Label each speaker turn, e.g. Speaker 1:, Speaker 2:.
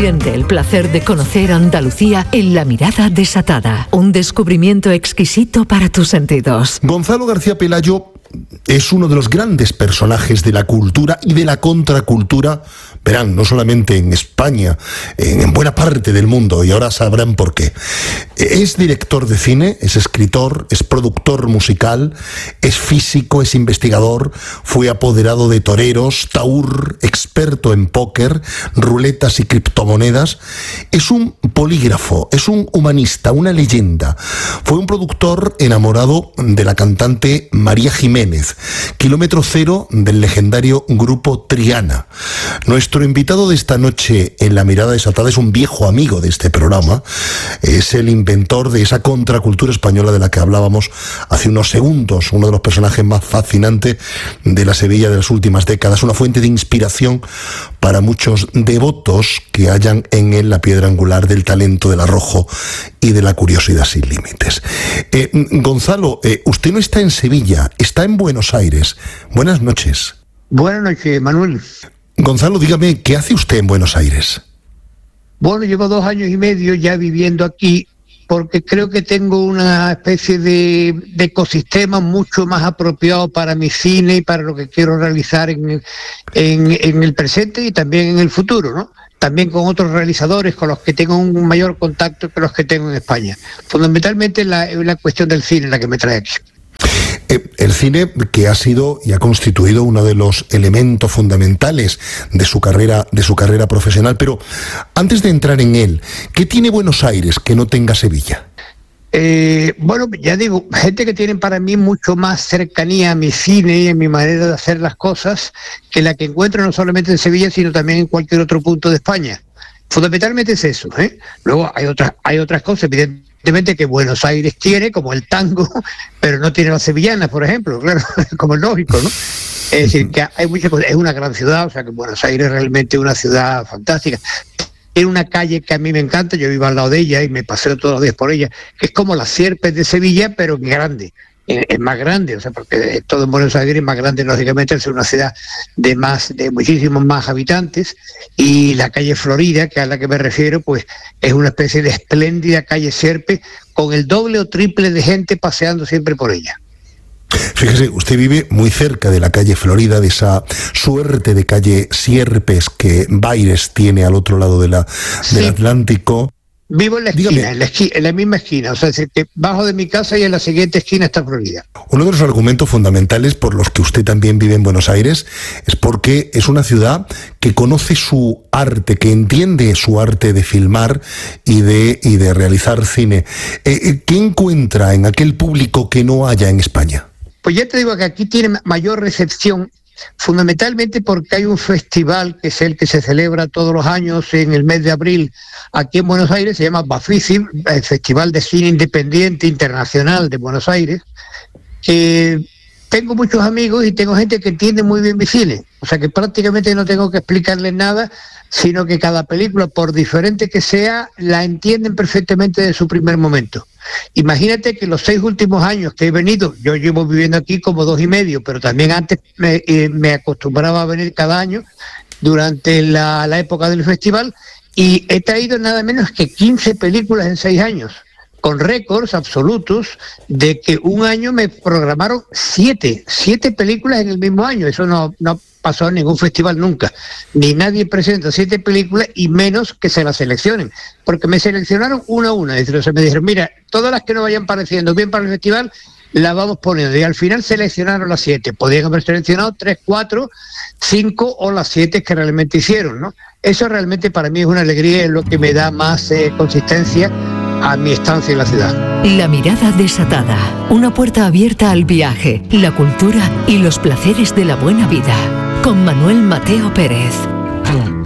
Speaker 1: Siente el placer de conocer Andalucía en La Mirada Desatada. Un descubrimiento exquisito para tus sentidos.
Speaker 2: Gonzalo García Pelayo es uno de los grandes personajes de la cultura y de la contracultura, verán, no solamente en España, en buena parte del mundo, y ahora sabrán por qué. Es director de cine, es escritor, es productor musical, es físico, es investigador, fue apoderado de toreros, taur, experto en póker, ruletas y criptomonedas. Es un polígrafo, es un humanista, una leyenda. Fue un productor enamorado de la cantante María Jiménez, kilómetro cero del legendario grupo Triana. Nuestro invitado de esta noche en La Mirada Desatada es un viejo amigo de este programa, es el inventor de esa contracultura española de la que hablábamos hace unos segundos, uno de los personajes más fascinantes de la Sevilla de las últimas décadas, una fuente de inspiración para muchos devotos que hallan en él la piedra angular del talento, del arrojo y de la curiosidad sin límites. Gonzalo, usted no está en Sevilla, está en Buenos Aires. Buenas noches.
Speaker 3: Buenas noches, Manuel.
Speaker 2: Gonzalo, dígame, ¿qué hace usted en Buenos Aires?
Speaker 3: Bueno, llevo 2 años y medio ya viviendo aquí, porque creo que tengo una especie de ecosistema mucho más apropiado para mi cine y para lo que quiero realizar en el presente y también en el futuro, ¿no? También con otros realizadores con los que tengo un mayor contacto que los que tengo en España. Fundamentalmente la cuestión del cine la que me trae aquí.
Speaker 2: El cine, que ha sido y ha constituido uno de los elementos fundamentales de su carrera profesional, pero antes de entrar en él, ¿qué tiene Buenos Aires que no tenga Sevilla?
Speaker 3: Bueno, ya digo, gente que tiene para mí mucho más cercanía a mi cine y a mi manera de hacer las cosas que la que encuentro no solamente en Sevilla, sino también en cualquier otro punto de España. Fundamentalmente es eso, ¿eh? Luego hay otras cosas, evidentemente, que Buenos Aires tiene, como el tango, pero no tiene las sevillanas, por ejemplo, claro, como es lógico, ¿no? Es decir, que hay muchas cosas, es una gran ciudad, o sea que Buenos Aires es realmente una ciudad fantástica. Tiene una calle que a mí me encanta, yo vivo al lado de ella y me paseo todos los días por ella, que es como las Sierpes de Sevilla, pero grande. Es más grande, o sea, porque todo en Buenos Aires es más grande, lógicamente, es una ciudad de muchísimos más habitantes, y la calle Florida, que a la que me refiero, pues es una especie de espléndida calle Sierpe, con el doble o triple de gente paseando siempre por ella.
Speaker 2: Fíjese, usted vive muy cerca de la calle Florida, de esa suerte de calle Sierpes que Baires tiene al otro lado del Atlántico.
Speaker 3: Vivo en la esquina, en la misma esquina, o sea, es decir, que bajo de mi casa y en la siguiente esquina está Florida.
Speaker 2: Uno de los argumentos fundamentales por los que usted también vive en Buenos Aires es porque es una ciudad que conoce su arte, que entiende su arte de filmar y de realizar cine. ¿Qué encuentra en aquel público que no haya en España?
Speaker 3: Pues ya te digo que aquí tiene mayor recepción, fundamentalmente porque hay un festival que es el que se celebra todos los años en el mes de abril aquí en Buenos Aires, se llama Bafisi, el Festival de Cine Independiente Internacional de Buenos Aires, que tengo muchos amigos y tengo gente que entiende muy bien mi cine, o sea que prácticamente no tengo que explicarles nada, sino que cada película, por diferente que sea, la entienden perfectamente de su primer momento. Imagínate que los 6 últimos años que he venido, yo llevo viviendo aquí como 2 y medio, pero también antes me acostumbraba a venir cada año durante la época del festival, y he traído nada menos que 15 películas en 6 años, con récords absolutos de que un año me programaron 7 películas en el mismo año. Eso no pasó en ningún festival nunca. Ni nadie presenta 7 películas y menos que se las seleccionen. Porque me seleccionaron una a una. Es decir, o sea, me dijeron, mira, todas las que no vayan pareciendo bien para el festival, las vamos poniendo. Y al final seleccionaron las 7. Podían haber seleccionado 3, 4, 5 o las 7 que realmente hicieron, ¿no? Eso realmente para mí es una alegría y es lo que me da más consistencia a mi estancia en la ciudad.
Speaker 1: La Mirada Desatada, una puerta abierta al viaje, la cultura y los placeres de la buena vida, con Manuel Mateo Pérez.